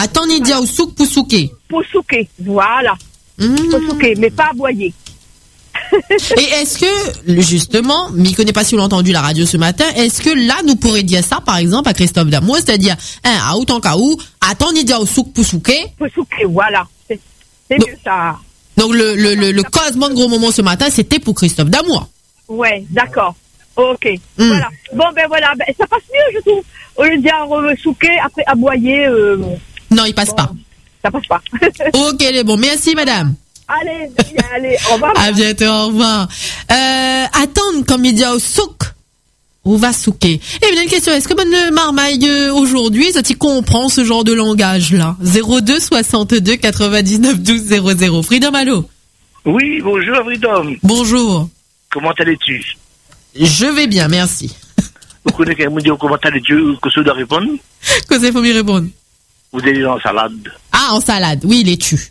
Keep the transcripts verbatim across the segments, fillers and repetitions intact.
Attends, ni dia ou souk pour souker. Pour souker, voilà. Mmh. Pour souker, mais pas aboyer. Et est-ce que, justement, mais il connaît pas si on a entendu la radio ce matin, est-ce que là, nous pourrions dire ça, par exemple, à Christophe Damour, c'est-à-dire, hein, à autant cas où, attends, ni dia ou souk pour souker. Pour souker, voilà. C'est, c'est donc, mieux ça. Donc, le, le, le, le causement de gros moment ce matin, c'était pour Christophe Damour. Ouais, d'accord. Ok. Mm. Voilà. Bon, ben voilà, ben, ça passe mieux, je trouve. Au lieu de dire euh, souquer, après aboyer. Euh, non, il passe bon, pas. Ça passe pas. Ok, les bons. Merci, madame. Allez, allez, au revoir. À bientôt, au revoir. Euh, attendre, comme il dit au souk. Ou va souquer. Et bien, une question. Est-ce que bonne marmaille, euh, aujourd'hui, ça t'y comprend ce genre de langage-là? zéro deux soixante-deux quatre-vingt-dix-neuf douze zéro zéro. Freedom, allô? Oui, bonjour, Freedom. Bonjour. Comment allez-tu? Je vais bien, merci. Vous connaissez quelqu'un qui me dit comment allez-tu, que ça doit répondre? Que c'est, faut m'y répondre. Vous allez en salade. Ah, en salade. Oui, il est tu.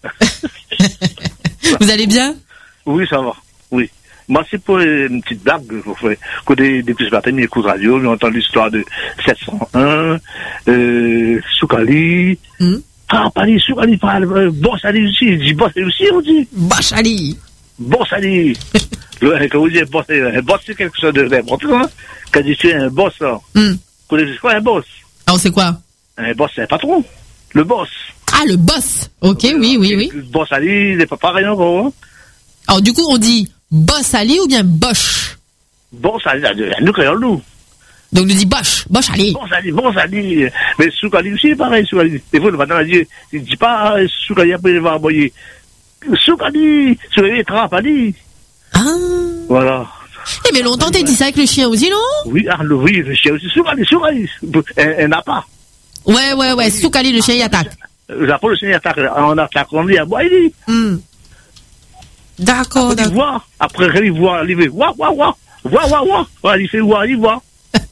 Vous allez bien? Oui, ça va. Oui. Moi, c'est pour une petite blague que je fais. Que des, des petits matins, j'écoute radio, j'ai entendu l'histoire de sept cent un, euh, Soukali. Mm. Ah, pas les Soukali, pas le Boss Ali aussi. Il dit Boss Ali aussi, on dit. Boss Ali. Boss Ali. Quand vous dites Boss Ali, un boss, c'est quelque chose d'important, hein. Quand tu es un boss, là. Mm. Vous connaissez quoi, un boss? Alors, c'est quoi? Un boss, c'est un patron. Le boss. Ah, le boss. Ok, euh, oui, oui, oui. Le boss Ali, il n'est pas pareil encore, hein. Alors, du coup, on dit Boss Ali ou bien Bosch? Boss Ali, nous créons nous. Donc, on dit Bosch, Bosch Ali. Boss Ali, Boss Ali. Mais Soukali aussi, pareil, Soukali. Des fois, le matin, il ne dit pas Soukali, après, il va aboyer. Soukali, Soukali, trappe Ali. Ah. Voilà. Eh, mais longtemps, t'as dit ça avec le chien aussi, non? Oui, ah, le, oui, le chien aussi, Soukali, Soukali. Elle n'a pas. Ouais, ouais, ouais, Soukali, le chien, il attaque. J'apprends le chien, il attaque. On attaque, on dit, aboyer. Hmm. D'accord, d'accord. Il voit. Après, il voit, il fait, ouah, ouah, ouah. Ouah, ouah, ouah. Voilà, il fait, ouah, il voit.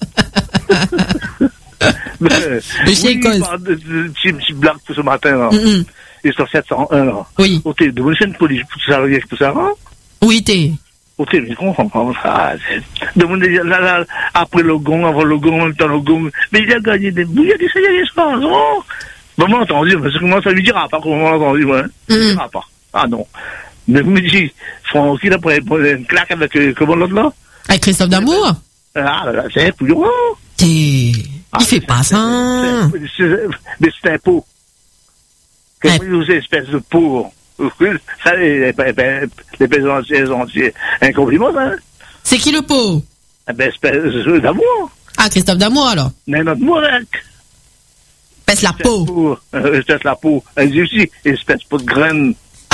Mais, le chien oui, cause. De, de, de, de, de blague pour ce matin, là. Mm-hmm. Et sur sept cent un, là. Oui. Au thé, de mon chaîne police, pour ça, pour ça, hein? Oui, t'es. Au thé, mais je comprends pas. Ah, de mon, là, là, après le gong, avant le gong, en même temps le gong. Mais il a gagné des bouilles, il a dit, ça y est, ça, non? Maman, entendu, parce que comment ça lui dira pas, comment on l'a entendu, ouais. Ça lui dira pas. Ah, non. Mais vous me dites, Francky, là, pour une claque avec, euh, comment l'autre, là? Avec Christophe Damour? Ah, là, c'est un pouillon. T'es... Il fait pas ça. Mais c'est un pot. Qu'est-ce que vous avez, espèce de pot? Ça, les paysans entiers, un compliment, ça. C'est qui le pot? Eh ben, espèce d'amour. Ah, Christophe Damour, alors. Mais notre mourec. Pèse la peau. Espèce la peau. Elle dit aussi, espèce de graine.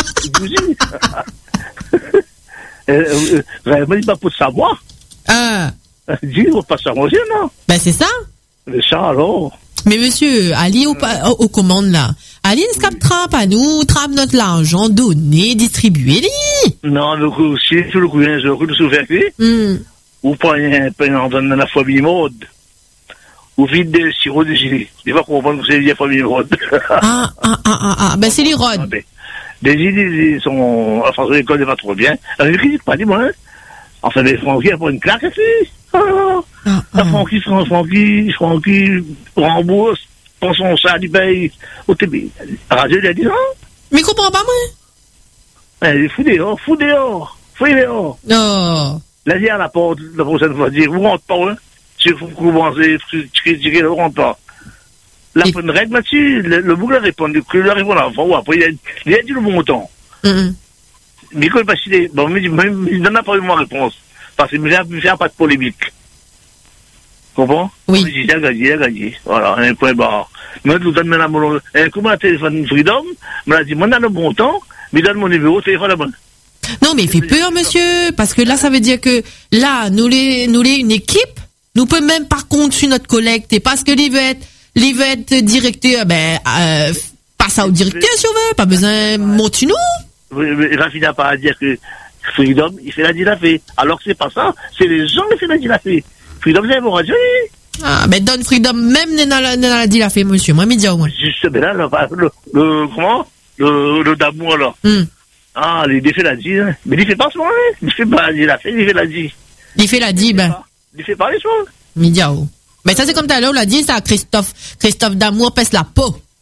Vraiment, il pas pour savoir. Ah. Dis, on va pas savoir aussi, non? Ben, c'est ça. Mais ça, alors. Mais monsieur, Ali aux au, au commandes, là. Ali, ne scap trappe à nous, trappe notre l'argent, donner, distribuer, li. Non, le coup, si tout le coup, le coup de souveraineté. Mm. Ou prenez un peu dans la famille mode. Ou vide des sirops de gilet. Il va comprendre que c'est la famille mode. Ah, ah, ah, ah, ah. Ben, c'est les rods. Les idées sont, enfin, l'école n'est pas trop bien. Alors, je ne critique pas, dis-moi, hein. Enfin, les Francky, il a pas une claque ici. Ah, ah, ah. Francky, Francky, Francky, rembourse, pensons ça, il paye au T B. Radio, il a dit non. Mais il comprend pas, moi. Il est fou dehors, fou dehors, fou dehors. Non. Là, il y a la porte, la prochaine fois, dire, vous rentrez pas, hein. Si vous commencez, critiquez, vous rentrez pas. Là, il y a une règle là-dessus, le, le bouc a répondu, que le répond avant, ou après, il a, il a dit le bon temps. Mm-hmm. Mais quand il passe, il bon, il ne donne pas vraiment réponse. Parce qu'il ne fait pas de polémique. Comprends? Oui. Il dit, il a gagné, il a gagné. Voilà, un point barre. Mais je vous donne maintenant mon, un comment un téléphone Freedom, me l'a dit, moi, dans le bon temps, mais donne mon numéro, téléphone là-bas. Non, mais il fait peur, monsieur, parce que là, ça veut dire que, là, nous les, nous les, une équipe, nous peut même par contre sur notre collecte, et parce que les veut être, les veut être directeur, ben, euh, passe ça au directeur, si on veut, pas besoin, monte nous. Oui, mais il va finir par dire que Freedom, il fait la dilafée. Alors que c'est pas ça, c'est les gens qui font la dilafée. Freedom, c'est un radio. Ah, mais donne Freedom, même dans la, dans la dilafée, monsieur, moi, média, au moins. Juste, mais là, le, le, le comment? Le, le d'amour, là. Mm. Ah, il fait la dit, hein. Mais il fait pas soin, hein. Il fait pas la dilafée, il fait la dit. Il fait la dit, ben. Il fait pas les soins. Média, oh. Mais ça, c'est comme tout à l'heure, on l'a dit, ça, Christophe, Christophe Damour pèse la peau.